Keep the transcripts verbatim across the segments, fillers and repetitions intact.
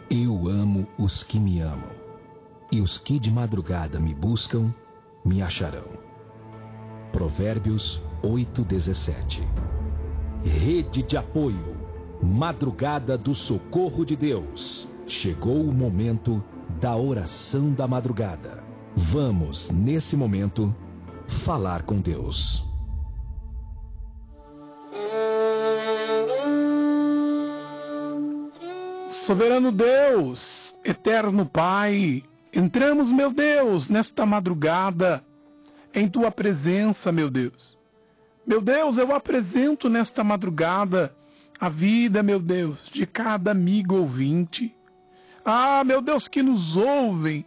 Eu amo os que me amam, e os que de madrugada me buscam, me acharão. Provérbios oito, dezessete. Rede de apoio, madrugada do socorro de Deus. Chegou o momento da oração da madrugada. Vamos, nesse momento, falar com Deus. Soberano Deus, eterno Pai, entramos, meu Deus, nesta madrugada, em Tua presença, meu Deus. Meu Deus, eu apresento nesta madrugada a vida, meu Deus, de cada amigo ouvinte. Ah, meu Deus, que nos ouvem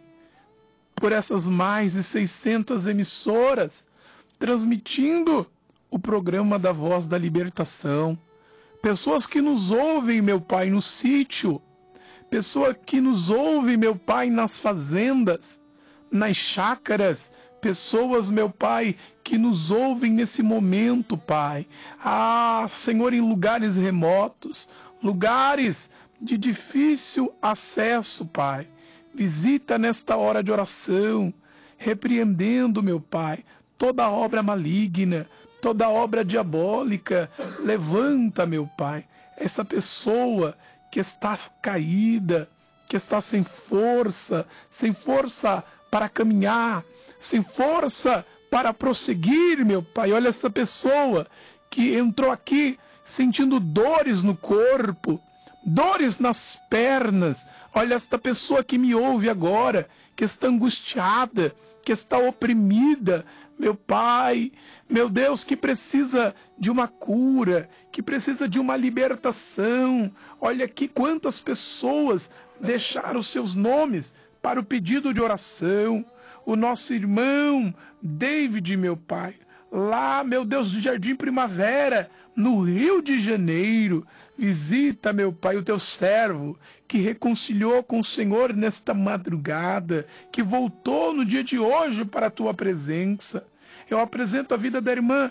por essas mais de seiscentas emissoras, transmitindo o programa da Voz da Libertação. Pessoas que nos ouvem, meu Pai, no sítio. Pessoa que nos ouve, meu Pai, nas fazendas, nas chácaras. Pessoas, meu Pai, que nos ouvem nesse momento, Pai. Ah, Senhor, em lugares remotos, lugares de difícil acesso, Pai. Visita nesta hora de oração, repreendendo, meu Pai, toda obra maligna, toda obra diabólica. Levanta, meu Pai, essa pessoa que está caída, que está sem força, sem força para caminhar, sem força para prosseguir, meu Pai. Olha essa pessoa que entrou aqui sentindo dores no corpo, dores nas pernas. Olha esta pessoa que me ouve agora, que está angustiada, que está oprimida, meu Pai, meu Deus, que precisa de uma cura, que precisa de uma libertação. Olha aqui quantas pessoas deixaram seus nomes para o pedido de oração. O nosso irmão David, meu Pai, lá, meu Deus, do Jardim Primavera, no Rio de Janeiro. Visita, meu Pai, o teu servo, que reconciliou com o Senhor nesta madrugada, que voltou no dia de hoje para a tua presença. Eu apresento a vida da irmã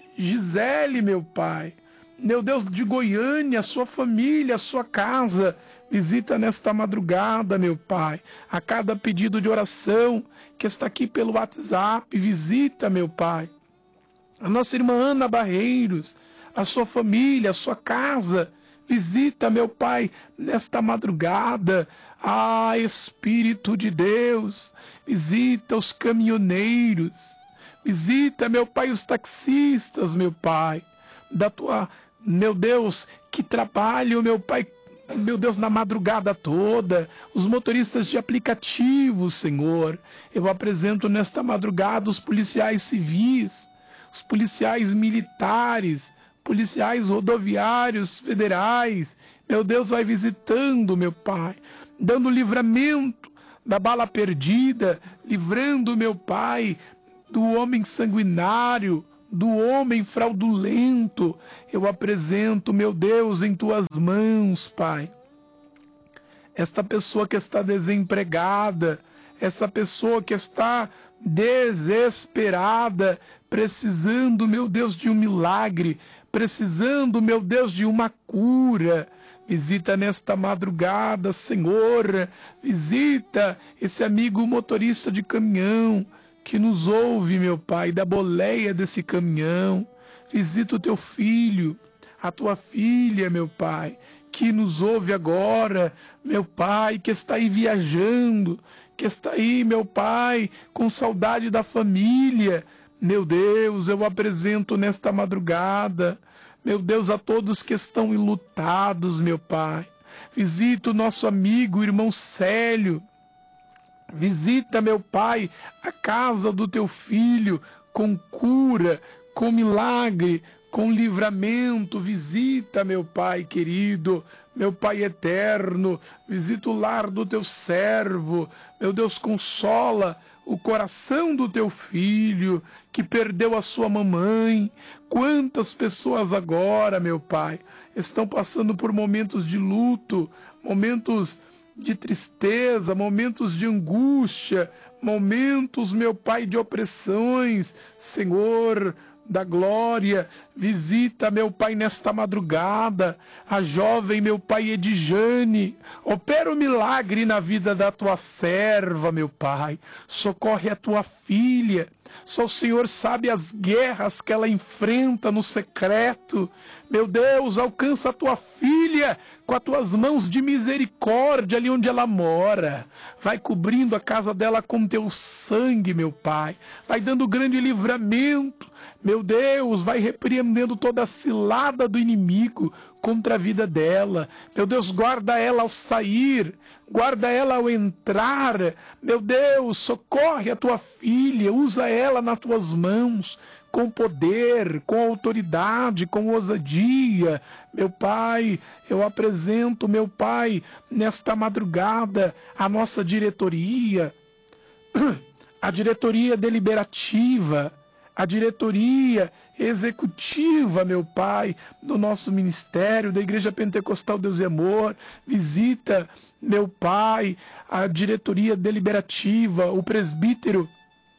Gisele, meu Pai, meu Deus, de Goiânia, a sua família, a sua casa. Visita nesta madrugada, meu Pai, a cada pedido de oração que está aqui pelo WhatsApp. Visita, meu Pai, a nossa irmã Ana Barreiros, a sua família, a sua casa. Visita, meu Pai, nesta madrugada. Ah, Espírito de Deus, visita os caminhoneiros. Visita, meu Pai, os taxistas, meu Pai, da tua, meu Deus, que trabalham, meu Pai, meu Deus, na madrugada toda, os motoristas de aplicativos, Senhor. Eu apresento nesta madrugada os policiais civis, os policiais militares, policiais rodoviários federais. Meu Deus, vai visitando, meu Pai, dando livramento da bala perdida, livrando, meu Pai, do homem sanguinário, do homem fraudulento. Eu apresento, meu Deus, em tuas mãos, Pai, esta pessoa que está desempregada, essa pessoa que está desesperada, precisando, meu Deus, de um milagre, precisando, meu Deus, de uma cura. Visita nesta madrugada, Senhor, visita esse amigo motorista de caminhão, que nos ouve, meu Pai, da boleia desse caminhão. Visita o teu filho, a tua filha, meu Pai, que nos ouve agora, meu Pai, que está aí viajando, que está aí, meu Pai, com saudade da família. Meu Deus, eu apresento nesta madrugada, meu Deus, a todos que estão enlutados, meu Pai. Visita o nosso amigo, o irmão Célio. Visita, meu Pai, a casa do teu filho com cura, com milagre, com livramento. Visita, meu Pai querido, meu Pai eterno, visita o lar do teu servo. Meu Deus, consola o coração do teu filho que perdeu a sua mamãe. Quantas pessoas agora, meu Pai, estão passando por momentos de luto, momentos de tristeza, momentos de angústia, momentos, meu Pai, de opressões. Senhor, da glória, visita, meu Pai, nesta madrugada, a jovem, meu Pai, Edjane, opera o milagre na vida da tua serva, meu Pai, socorre a tua filha, só o Senhor sabe as guerras que ela enfrenta no secreto, meu Deus, alcança a tua filha com as tuas mãos de misericórdia ali onde ela mora, vai cobrindo a casa dela com teu sangue, meu Pai, vai dando grande livramento, meu Deus, vai repreendendo toda a cilada do inimigo contra a vida dela. Meu Deus, guarda ela ao sair, guarda ela ao entrar. Meu Deus, socorre a tua filha, usa ela nas tuas mãos, com poder, com autoridade, com ousadia. Meu Pai, eu apresento, meu Pai, nesta madrugada, a nossa diretoria, a diretoria deliberativa, a diretoria executiva, meu Pai, do nosso ministério, da Igreja Pentecostal Deus e Amor. Visita, meu Pai, a diretoria deliberativa, o presbítero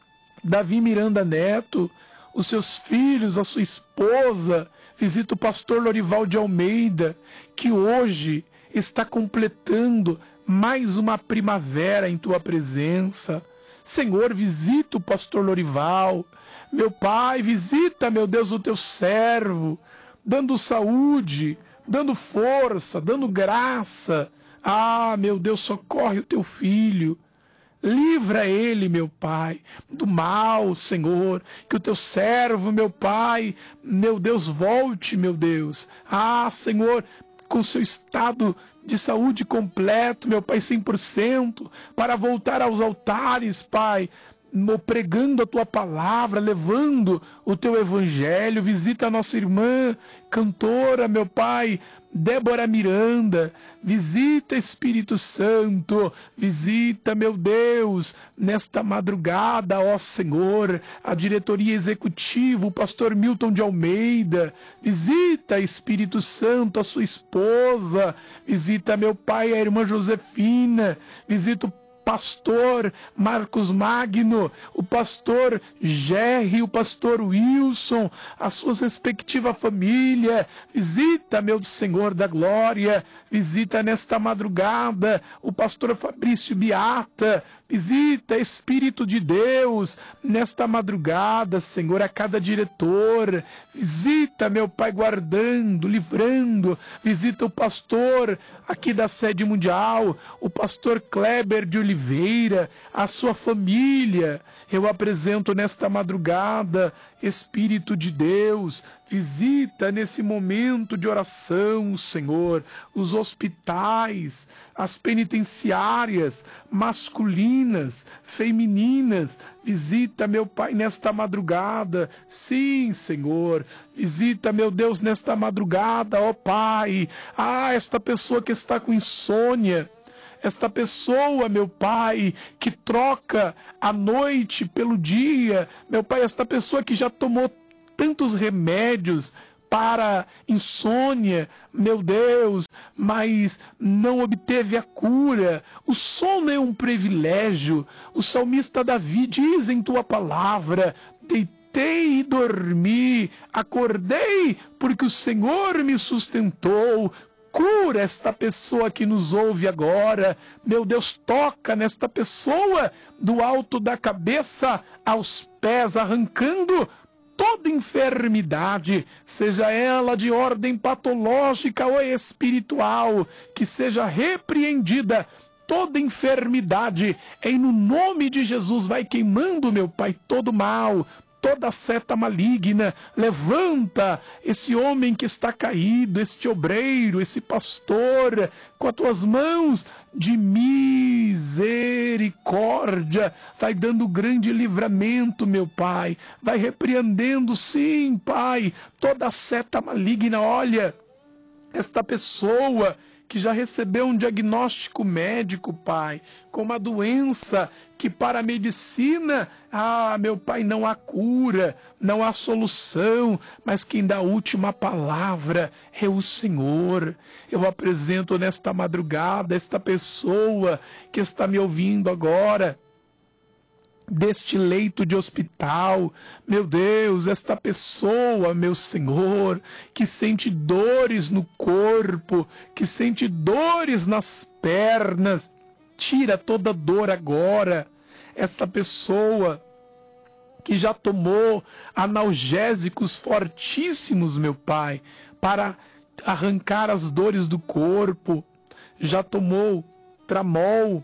Davi Miranda Neto, os seus filhos, a sua esposa. Visita o pastor Lorival de Almeida, que hoje está completando mais uma primavera em tua presença. Senhor, visita o pastor Lorival. Meu Pai, visita, meu Deus, o teu servo, dando saúde, dando força, dando graça. Ah, meu Deus, socorre o teu filho. Livra ele, meu Pai, do mal, Senhor. Que o teu servo, meu Pai, meu Deus, volte, meu Deus. Ah, Senhor, com seu estado de saúde completo, meu Pai, cem por cento, para voltar aos altares, Pai, pregando a tua palavra, levando o teu evangelho. Visita a nossa irmã cantora, meu Pai, Débora Miranda. Visita, Espírito Santo, visita, meu Deus, nesta madrugada, ó Senhor, a diretoria executiva, o pastor Milton de Almeida. Visita, Espírito Santo, a sua esposa. Visita, meu Pai, a irmã Josefina. Visita o pastor Marcos Magno, o pastor Gerry, o pastor Wilson, as suas respectivas famílias. Visita, meu Senhor da glória, visita nesta madrugada o pastor Fabrício Beata. Visita, Espírito de Deus, nesta madrugada, Senhor, a cada diretor. Visita, meu Pai, guardando, livrando. Visita o pastor aqui da sede mundial, o pastor Kleber de Oliveira, a sua família. Eu apresento nesta madrugada, Espírito de Deus, visita nesse momento de oração, Senhor, os hospitais, as penitenciárias masculinas, femininas. Visita, meu Pai, nesta madrugada. Sim, Senhor, visita, meu Deus, nesta madrugada, ó Pai. Ah, esta pessoa que está com insônia, esta pessoa, meu Pai, que troca a noite pelo dia, meu Pai, esta pessoa que já tomou tantos remédios para insônia, meu Deus, mas não obteve a cura. O sono é um privilégio. O salmista Davi diz em tua palavra: deitei e dormi, acordei porque o Senhor me sustentou. Cura esta pessoa que nos ouve agora. Meu Deus, toca nesta pessoa do alto da cabeça aos pés, arrancando toda enfermidade, seja ela de ordem patológica ou espiritual, que seja repreendida toda enfermidade. Em no nome de Jesus, vai queimando, meu Pai, todo mal, toda seta maligna. Levanta esse homem que está caído, este obreiro, esse pastor, com as tuas mãos de misericórdia. Vai dando grande livramento, meu Pai. Vai repreendendo, sim, Pai, toda seta maligna. Olha, esta pessoa que já recebeu um diagnóstico médico, Pai, com uma doença que para a medicina, ah, meu Pai, não há cura, não há solução, mas quem dá a última palavra é o Senhor. Eu apresento nesta madrugada esta pessoa que está me ouvindo agora, deste leito de hospital, meu Deus, esta pessoa, meu Senhor, que sente dores no corpo, que sente dores nas pernas, tira toda dor agora. Essa pessoa que já tomou analgésicos fortíssimos, meu Pai, para arrancar as dores do corpo, já tomou tramol,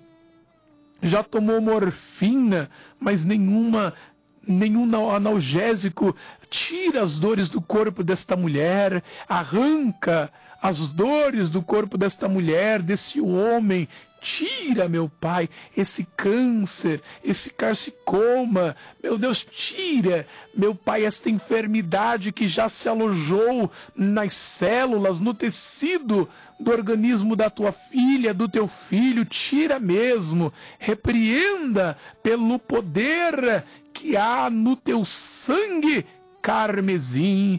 já tomou morfina, mas nenhuma, nenhum analgésico tira as dores do corpo desta mulher, arranca as dores do corpo desta mulher, desse homem. Tira, meu Pai, esse câncer, esse carcinoma, meu Deus, tira, meu Pai, esta enfermidade que já se alojou nas células, no tecido do organismo da tua filha, do teu filho, tira mesmo, repreenda pelo poder que há no teu sangue carmesim.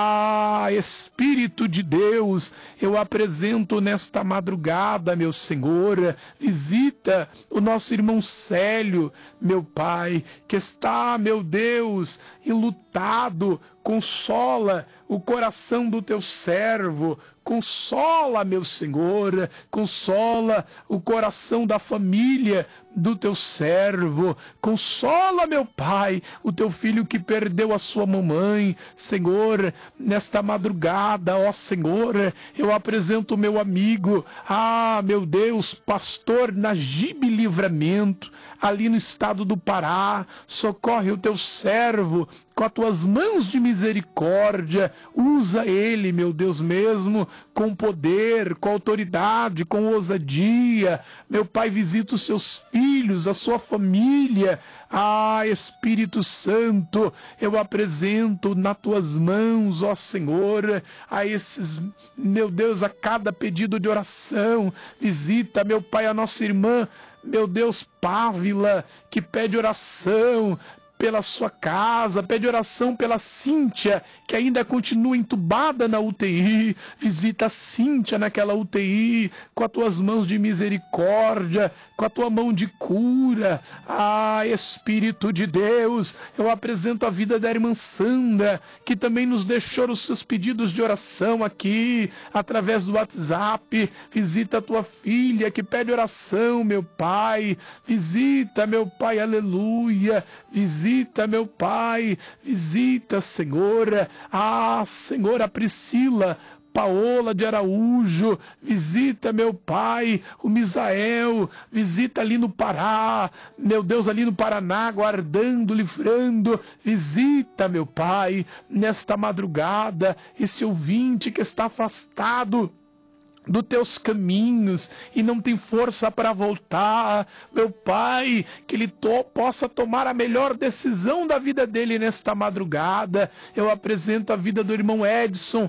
Ah, Espírito de Deus, eu apresento nesta madrugada, meu Senhor, visita o nosso irmão Célio, meu Pai, que está, meu Deus, enlutado. Consola o coração do teu servo, consola, meu Senhor, consola o coração da família do teu servo, consola, meu Pai, o teu filho que perdeu a sua mamãe. Senhor, nesta madrugada, ó Senhor, eu apresento o meu amigo, ah, meu Deus, pastor Najib Livramento, ali no estado do Pará. Socorre o teu servo com as tuas mãos de misericórdia, usa ele, meu Deus mesmo, com poder, com autoridade, com ousadia. Meu Pai, visita os seus filhos, a sua família. Ah, Espírito Santo, eu apresento nas tuas mãos, ó Senhor, a esses, meu Deus, a cada pedido de oração. Visita, meu Pai, a nossa irmã, meu Deus, Pávila, que pede oração pela sua casa, pede oração pela Cíntia, que ainda continua entubada na U T I. Visita a Cíntia naquela U T I, com as tuas mãos de misericórdia, com a tua mão de cura. Ah, Espírito de Deus, eu apresento a vida da irmã Sandra, que também nos deixou os seus pedidos de oração aqui, através do WhatsApp. Visita a tua filha, que pede oração, meu Pai. Visita, meu Pai, aleluia. Visita Visita, meu Pai, visita, Senhor, ah, Senhor, a Priscila Paola de Araújo, visita, meu Pai, o Misael, visita ali no Pará, meu Deus, ali no Paraná, guardando, livrando, visita, meu Pai, nesta madrugada, esse ouvinte que está afastado dos teus caminhos e não tem força para voltar, meu Pai, que ele to- possa tomar a melhor decisão da vida dele nesta madrugada. Eu apresento a vida do irmão Edson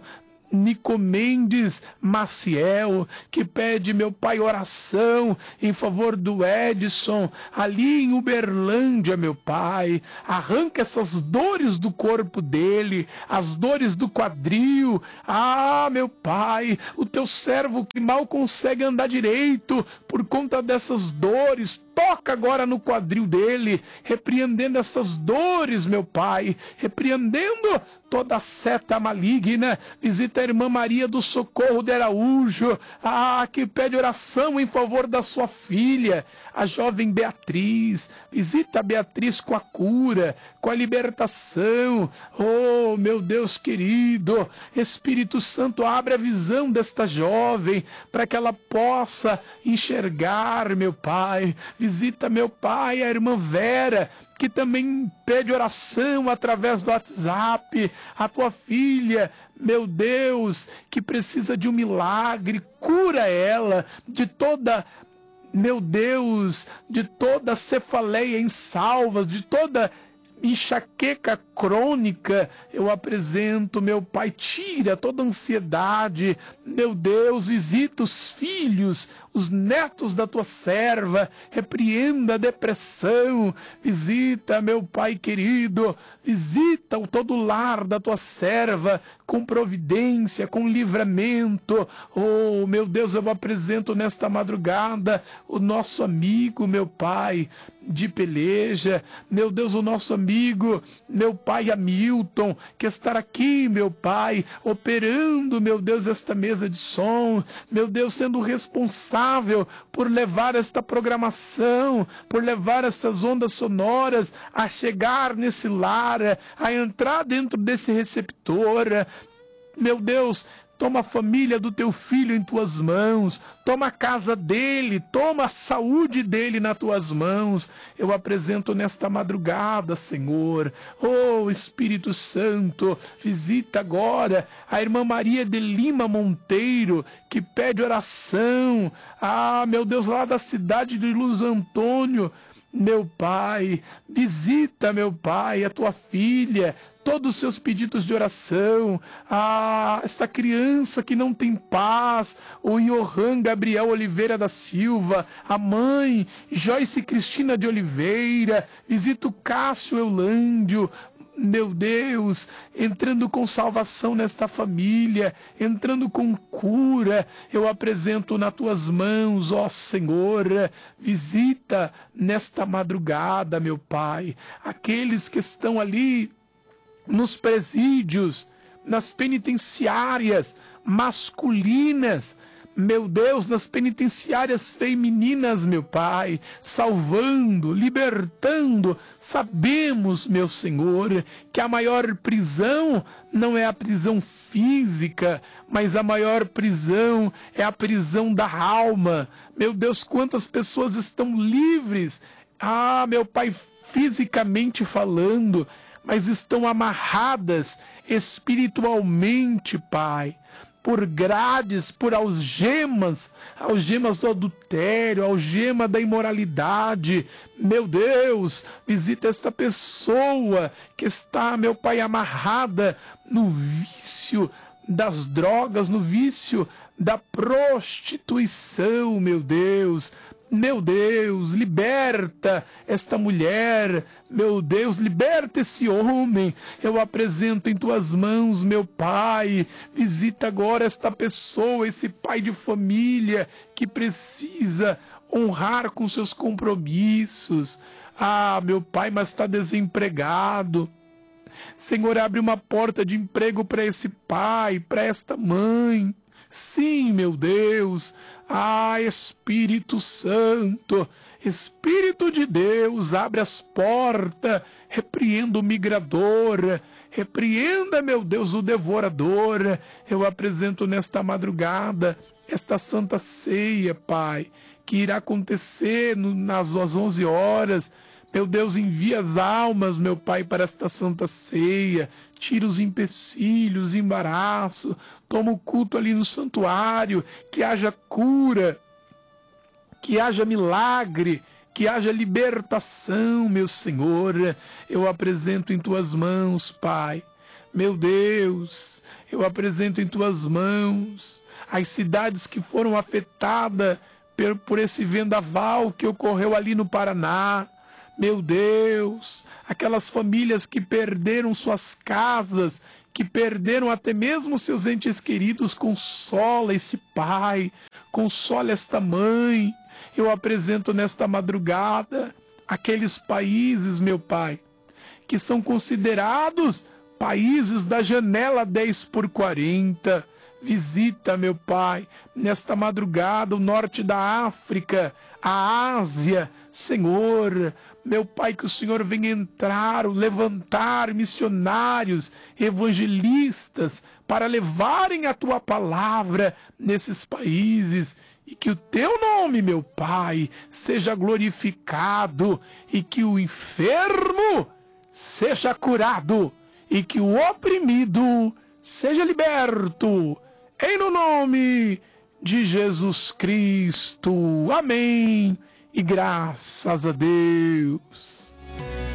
Nicomendes Maciel, que pede, meu Pai, oração em favor do Edson, ali em Uberlândia, meu Pai. Arranca essas dores do corpo dele, as dores do quadril. Ah, meu Pai, o teu servo que mal consegue andar direito por conta dessas dores, toca agora no quadril dele, repreendendo essas dores, meu Pai, repreendendo toda seta maligna. Visita a irmã Maria do Socorro de Araújo, ah, que pede oração em favor da sua filha, a jovem Beatriz. Visita a Beatriz com a cura, com a libertação. Oh, meu Deus querido, Espírito Santo, abre a visão desta jovem, para que ela possa enxergar, meu Pai. Visita, meu Pai, a irmã Vera, que também pede oração através do WhatsApp, a tua filha, meu Deus, que precisa de um milagre. Cura ela de toda, meu Deus, de toda cefaleia em salvas, de toda enxaqueca crônica, eu apresento, meu Pai, tira toda ansiedade, meu Deus, visita os filhos, os netos da tua serva, repreenda a depressão, visita, meu Pai querido, visita o todo lar da tua serva, com providência, com livramento. Oh, meu Deus, eu apresento nesta madrugada o nosso amigo, meu Pai, de peleja, meu Deus, o nosso amigo, meu Pai Hamilton, que está aqui, meu Pai, operando, meu Deus, esta mesa de som, meu Deus, sendo responsável por levar esta programação, por levar essas ondas sonoras a chegar nesse lar, a entrar dentro desse receptor. Meu Deus, toma a família do teu filho em tuas mãos, toma a casa dele, toma a saúde dele nas tuas mãos. Eu apresento nesta madrugada, Senhor, oh Espírito Santo, visita agora a irmã Maria de Lima Monteiro, que pede oração, ah, meu Deus, lá da cidade de Luiz Antônio. Meu Pai, visita, meu Pai, a tua filha, todos os seus pedidos de oração, ah, esta criança que não tem paz, o Johan Gabriel Oliveira da Silva, a mãe, Joyce Cristina de Oliveira, visita o Cássio Eulândio, meu Deus, entrando com salvação nesta família, entrando com cura, eu apresento nas tuas mãos, ó Senhor, visita nesta madrugada, meu Pai, aqueles que estão ali nos presídios, nas penitenciárias masculinas, meu Deus, nas penitenciárias femininas, meu Pai, salvando, libertando. Sabemos, meu Senhor, que a maior prisão não é a prisão física, mas a maior prisão é a prisão da alma. Meu Deus, quantas pessoas estão livres, ah, meu Pai, fisicamente falando, mas estão amarradas espiritualmente, Pai, por grades, por algemas, algemas do adultério, algema da imoralidade. Meu Deus, visita esta pessoa que está, meu Pai, amarrada no vício das drogas, no vício da prostituição, meu Deus. Meu Deus, liberta esta mulher, meu Deus, liberta esse homem. Eu apresento em tuas mãos, meu Pai. Visita agora esta pessoa, esse pai de família que precisa honrar com seus compromissos. Ah, meu Pai, mas está desempregado. Senhor, abre uma porta de emprego para esse pai, para esta mãe. Sim, meu Deus, ah, Espírito Santo, Espírito de Deus, abre as portas, repreenda o migrador, repreenda, meu Deus, o devorador. Eu apresento nesta madrugada esta santa ceia, Pai, que irá acontecer no, nas onze horas. Meu Deus, envia as almas, meu Pai, para esta santa ceia. Tira os empecilhos, embaraço. Toma o culto ali no santuário. Que haja cura, que haja milagre, que haja libertação, meu Senhor. Eu apresento em tuas mãos, Pai. Meu Deus, eu apresento em tuas mãos as cidades que foram afetadas por, por esse vendaval que ocorreu ali no Paraná. Meu Deus, aquelas famílias que perderam suas casas, que perderam até mesmo seus entes queridos, consola esse pai, consola esta mãe. Eu apresento nesta madrugada aqueles países, meu Pai, que são considerados países da janela dez por quarenta. Visita, meu Pai, nesta madrugada o norte da África, a Ásia. Senhor, meu Pai, que o Senhor venha entrar, levantar missionários, evangelistas, para levarem a Tua palavra nesses países. E que o Teu nome, meu Pai, seja glorificado, e que o enfermo seja curado, e que o oprimido seja liberto. Em no nome de Jesus Cristo. Amém. E graças a Deus.